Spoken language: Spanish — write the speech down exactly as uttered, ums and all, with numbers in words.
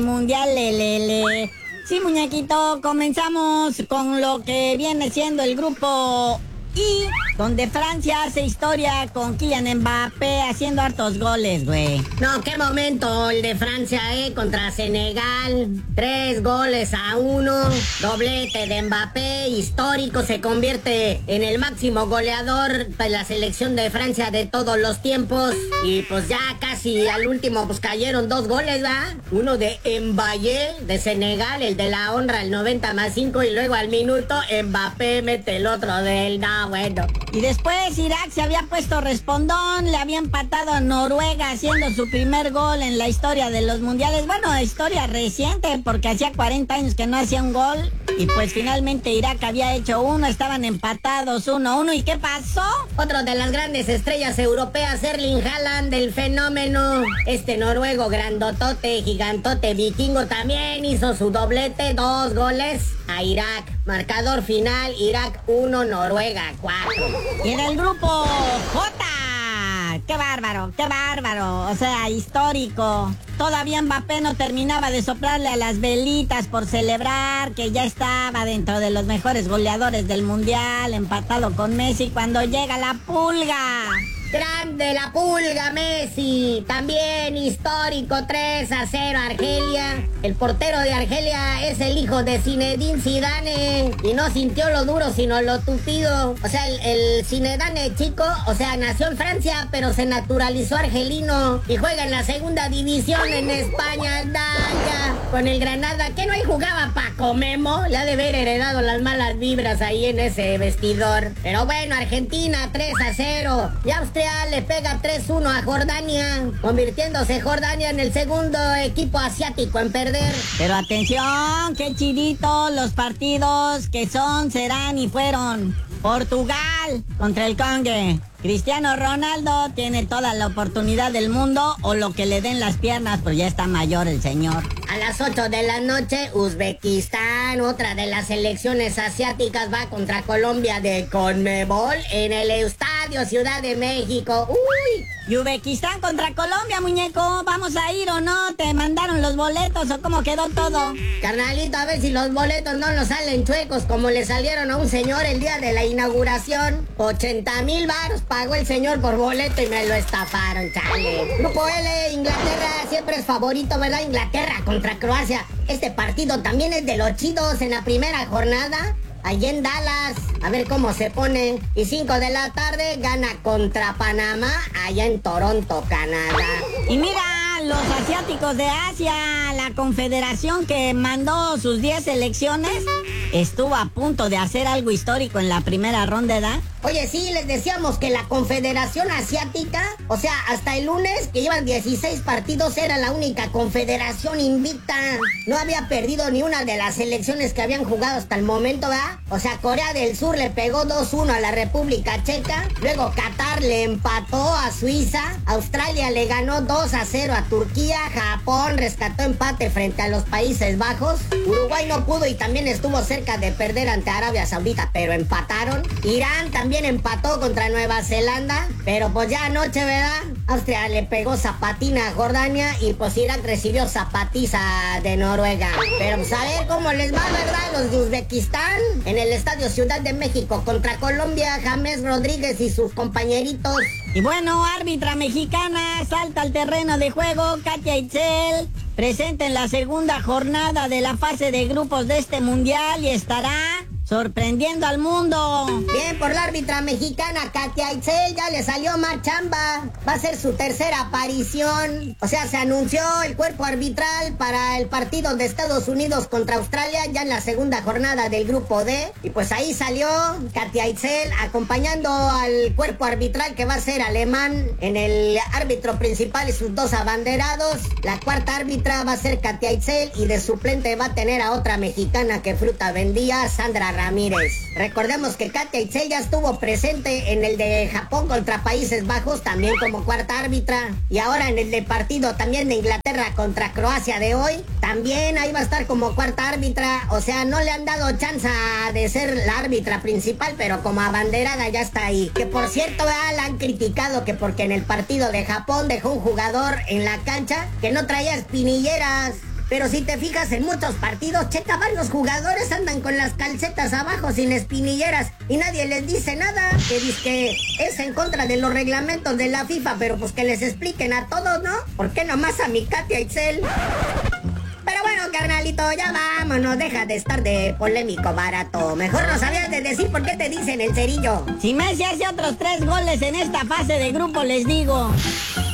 Mundial, lelele. Sí, muñequito, comenzamos con lo que viene siendo el grupo I, donde Francia hace historia con Kylian Mbappé haciendo hartos goles, güey. No, qué momento el de Francia, eh, contra Senegal. Tres goles a uno, doblete de Mbappé, histórico, se convierte en el máximo goleador de la selección de Francia de todos los tiempos. Y pues ya casi al último pues cayeron dos goles, ¿va? Uno de Mbappé de Senegal, el de la honra, el noventa más cinco, y luego al minuto Mbappé mete el otro del no, bueno. Y después Irak se había puesto respondón, le había empatado a Noruega haciendo su primer gol en la historia de los mundiales. Bueno, historia reciente, porque hacía cuarenta años que no hacía un gol. Y pues finalmente Irak había hecho uno, estaban empatados uno a uno. ¿Y qué pasó? Otro de las grandes estrellas europeas, Erling Haaland, del fenómeno. Este noruego grandotote, gigantote, vikingo, también hizo su doblete, dos goles a Irak. Marcador final, Irak uno, Noruega cuatro. Y en el grupo J, ¡qué bárbaro, qué bárbaro! O sea, histórico. Todavía Mbappé no terminaba de soplarle a las velitas por celebrar que ya estaba dentro de los mejores goleadores del mundial, empatado con Messi, cuando llega la pulga. Grande la pulga, Messi. También histórico, tres a cero Argelia. El portero de Argelia es el hijo de Zinedine Zidane y no sintió lo duro sino lo tupido. O sea, el, el Zinedine chico, o sea, nació en Francia pero se naturalizó argelino y juega en la segunda división en España. Daya, con el Granada, que no ahí jugaba Paco Memo. Le ha de haber heredado las malas vibras ahí en ese vestidor. Pero bueno, Argentina tres a cero. Y Austria le pega tres uno a Jordania, convirtiéndose Jordania en el segundo equipo asiático en perder. Pero atención, qué chiditos los partidos que son, serán y fueron. Portugal contra el Congo. Cristiano Ronaldo tiene toda la oportunidad del mundo, o lo que le den las piernas, pues ya está mayor el señor. A las ocho de la noche, Uzbekistán, otra de las selecciones asiáticas, va contra Colombia de Conmebol en el Estadio Ciudad de México. ¡Uy! Y Uzbekistán contra Colombia, muñeco. ¿Vamos a ir o no? ¿Te mandaron los boletos o cómo quedó todo? Carnalito, a ver si los boletos no nos salen chuecos como le salieron a un señor el día de la inauguración. ochenta mil varos pagó el señor por boleto y me lo estafaron, chale. Grupo L, Inglaterra siempre es favorito, ¿verdad? Inglaterra contra Croacia. Este partido también es de los chidos en la primera jornada. Allí en Dallas, a ver cómo se pone. Y cinco de la tarde gana contra Panamá, allá en Toronto, Canadá. Y mira, los asiáticos de Asia, la confederación que mandó sus diez selecciones, estuvo a punto de hacer algo histórico en la primera ronda, ¿verdad? Oye, sí, les decíamos que la Confederación Asiática, o sea, hasta el lunes, que llevan dieciséis partidos, era la única confederación invicta. No había perdido ni una de las selecciones que habían jugado hasta el momento, ¿verdad? O sea, Corea del Sur le pegó dos uno a la República Checa, luego Qatar le empató a Suiza, Australia le ganó dos a cero a Turquía, Japón rescató empate frente a los Países Bajos, Uruguay no pudo y también estuvo cerca de perder ante Arabia Saudita, pero empataron. Irán también También empató contra Nueva Zelanda, pero pues ya anoche, ¿verdad? Austria le pegó zapatina a Jordania y pues Irak recibió zapatiza de Noruega. Pero pues a ver cómo les va, ¿verdad? Los de Uzbekistán en el Estadio Ciudad de México contra Colombia, James Rodríguez y sus compañeritos. Y bueno, árbitra mexicana salta al terreno de juego, Katia Itzel, presente en la segunda jornada de la fase de grupos de este mundial y estará sorprendiendo al mundo. Bien por la árbitra mexicana, Katia Itzel, ya le salió más chamba. Va a ser su tercera aparición. O sea, se anunció el cuerpo arbitral para el partido de Estados Unidos contra Australia, ya en la segunda jornada del grupo D. Y pues ahí salió Katia Itzel acompañando al cuerpo arbitral, que va a ser alemán, en el árbitro principal y sus dos abanderados. La cuarta árbitra va a ser Katia Itzel y de suplente va a tener a otra mexicana que fruta vendía, Sandra Ramírez. Recordemos que Katia Itzel ya estuvo presente en el de Japón contra Países Bajos, también como cuarta árbitra, y ahora en el de partido también de Inglaterra contra Croacia de hoy, también ahí va a estar como cuarta árbitra. O sea, no le han dado chance de ser la árbitra principal, pero como abanderada ya está ahí. Que por cierto, ¿verdad? La han criticado que porque en el partido de Japón dejó un jugador en la cancha que no traía espinilleras. Pero si te fijas en muchos partidos, checa, varios jugadores andan con las calcetas abajo sin espinilleras y nadie les dice nada. Que dice que es en contra de los reglamentos de la FIFA, pero pues que les expliquen a todos, ¿no? ¿Por qué nomás a mi Katia Itzel? Pero bueno, carnalito, ya vámonos, deja de estar de polémico barato. Mejor no sabías de decir por qué te dicen el cerillo. Si Messi hace otros tres goles en esta fase de grupo, les digo.